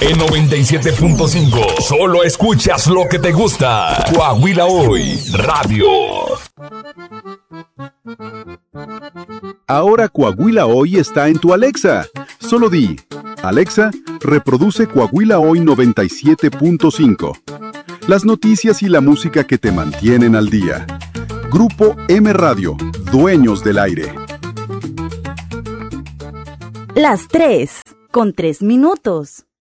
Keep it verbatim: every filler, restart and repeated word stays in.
En noventa y siete punto cinco, solo escuchas lo que te gusta. Coahuila Hoy, radio. Ahora Coahuila Hoy está en tu Alexa. Solo di, Alexa, reproduce Coahuila Hoy noventa y siete punto cinco. Las noticias y la música que te mantienen al día. Grupo M Radio, dueños del aire. Las tres, con tres minutos.